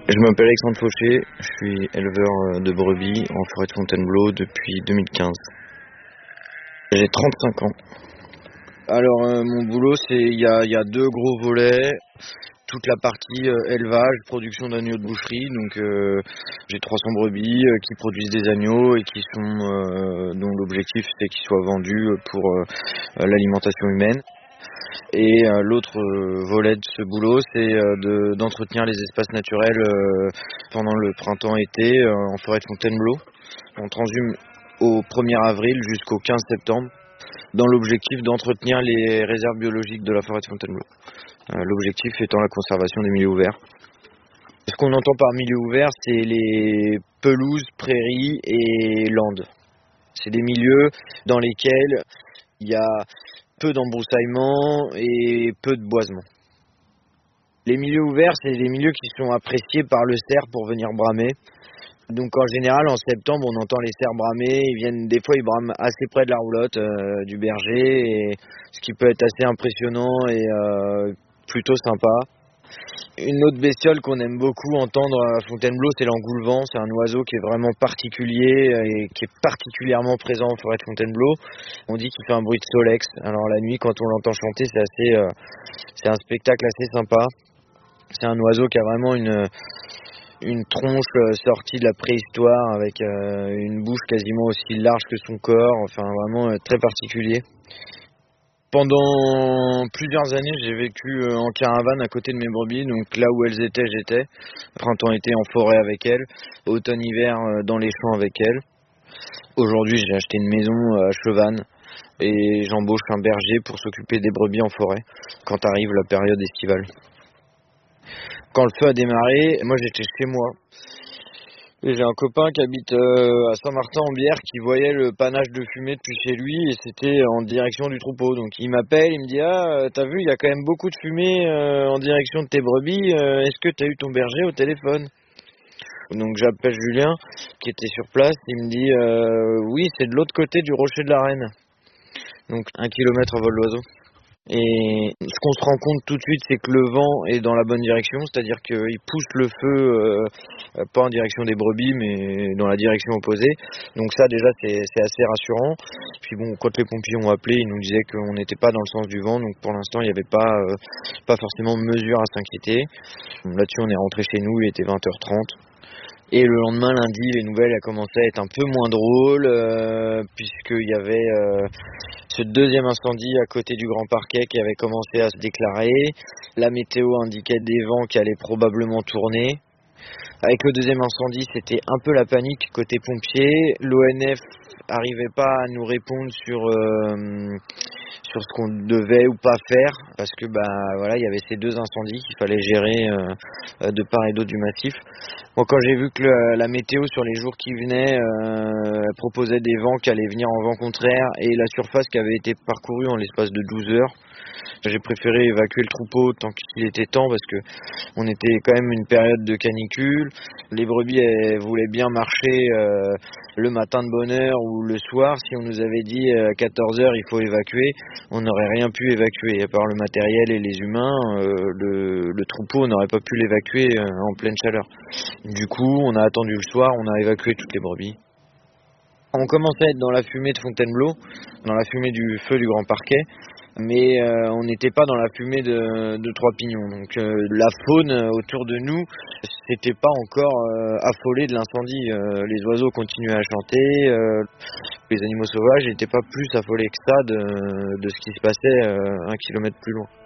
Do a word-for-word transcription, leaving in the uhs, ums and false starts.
Je m'appelle Alexandre Fauché, je suis éleveur de brebis en forêt de Fontainebleau depuis deux mille quinze. J'ai trente-cinq ans. Alors euh, mon boulot, c'est il y a, y a deux gros volets. Toute la partie euh, élevage, production d'agneaux de boucherie. Donc euh, j'ai trois cents brebis euh, qui produisent des agneaux et qui sont euh, dont l'objectif c'est qu'ils soient vendus pour euh, l'alimentation humaine. Et euh, l'autre euh, volet de ce boulot, c'est euh, de, d'entretenir les espaces naturels euh, pendant le printemps-été euh, en forêt de Fontainebleau. On transhume au premier avril jusqu'au quinze septembre dans l'objectif d'entretenir les réserves biologiques de la forêt de Fontainebleau. Euh, l'objectif étant la conservation des milieux ouverts. Ce qu'on entend par milieu ouvert, c'est les pelouses, prairies et landes. C'est des milieux dans lesquels il y a peu d'embroussaillement et peu de boisement. Les milieux ouverts, c'est des milieux qui sont appréciés par le cerf pour venir bramer. Donc en général, en septembre, on entend les cerfs bramer. Ils viennent, des fois, ils brament assez près de la roulotte euh, du berger, et ce qui peut être assez impressionnant et euh, plutôt sympa. Une autre bestiole qu'on aime beaucoup entendre à Fontainebleau, c'est l'engoulevent. C'est un oiseau qui est vraiment particulier et qui est particulièrement présent en forêt de Fontainebleau. On dit qu'il fait un bruit de solex. Alors la nuit, quand on l'entend chanter, c'est assez, euh, c'est un spectacle assez sympa. C'est un oiseau qui a vraiment une une tronche sortie de la préhistoire avec euh, une bouche quasiment aussi large que son corps. Enfin, vraiment euh, très particulier. Pendant plusieurs années, j'ai vécu en caravane à côté de mes brebis, donc là où elles étaient, j'étais. Printemps-été en forêt avec elles, automne-hiver dans les champs avec elles. Aujourd'hui, j'ai acheté une maison à Chevannes et j'embauche un berger pour s'occuper des brebis en forêt quand arrive la période estivale. Quand le feu a démarré, moi j'étais chez moi. Et j'ai un copain qui habite euh, à Saint-Martin-en-Bière qui voyait le panache de fumée depuis chez lui et c'était en direction du troupeau. Donc il m'appelle, il me dit « Ah, t'as vu, il y a quand même beaucoup de fumée euh, en direction de tes brebis, euh, est-ce que t'as eu ton berger au téléphone ?» Donc j'appelle Julien qui était sur place, il me dit euh, « Oui, c'est de l'autre côté du rocher de la Reine. » Donc un kilomètre à vol d'oiseau. Et ce qu'on se rend compte tout de suite, c'est que le vent est dans la bonne direction, c'est-à-dire qu'il pousse le feu, euh, pas en direction des brebis, mais dans la direction opposée. Donc ça, déjà, c'est, c'est assez rassurant. Puis bon, quand les pompiers ont appelé, ils nous disaient qu'on n'était pas dans le sens du vent, donc pour l'instant, il n'y avait pas, euh, pas forcément mesure à s'inquiéter. Là-dessus, on est rentré chez nous, il était vingt heures trente. Et le lendemain, lundi, les nouvelles ont commencé à être un peu moins drôles, euh, puisqu'il y avait euh, ce deuxième incendie à côté du Grand Parquet qui avait commencé à se déclarer. La météo indiquait des vents qui allaient probablement tourner. Avec le deuxième incendie, c'était un peu la panique côté pompiers. L'O N F n'arrivait pas à nous répondre sur... Euh, sur ce qu'on devait ou pas faire, parce que bah voilà, il y avait ces deux incendies qu'il fallait gérer euh, de part et d'autre du massif. Moi, quand j'ai vu que le, la météo sur les jours qui venaient euh, proposait des vents qui allaient venir en vent contraire et la surface qui avait été parcourue en l'espace de douze heures, j'ai préféré évacuer le troupeau tant qu'il était temps, parce que on était quand même une période de canicule. Les brebis elles voulaient bien marcher euh, le matin de bonne heure ou le soir. Si on nous avait dit à quatorze heures il faut évacuer, on n'aurait rien pu évacuer. À part le matériel et les humains, euh, le, le troupeau on n'aurait pas pu l'évacuer euh, en pleine chaleur. Du coup, on a attendu le soir, on a évacué toutes les brebis. On commençait à être dans la fumée de Fontainebleau, dans la fumée du feu du Grand Parquet, mais euh, on n'était pas dans la fumée de, de Trois-Pignons. Donc euh, la faune autour de nous s'était pas encore euh, affolée de l'incendie. Euh, les oiseaux continuaient à chanter, euh, les animaux sauvages n'étaient pas plus affolés que ça de, de ce qui se passait euh, un kilomètre plus loin.